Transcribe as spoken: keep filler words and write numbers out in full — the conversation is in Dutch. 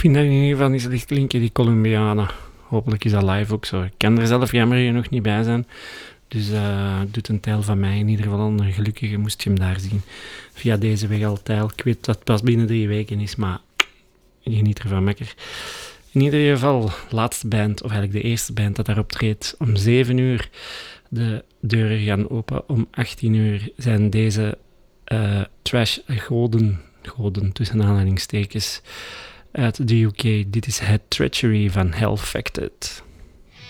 vind dat in ieder geval niet slecht klinken, die Colombianen. Hopelijk is dat live ook zo. Ik kan er zelf jammer genoeg niet bij zijn. Dus uh, doet een tijl van mij in ieder geval een gelukkige, moest je hem daar zien. Via deze weg altijd. Ik weet dat het pas binnen drie weken is, maar geniet ervan lekker. In ieder geval, laatste band, of eigenlijk de eerste band dat daar optreedt, om zeven uur. De deuren gaan open. Om achttien uur zijn deze uh, trash-goden, goden tussen aanhalingstekens, uit de U K. Dit is Het Treachery van Hell Facted.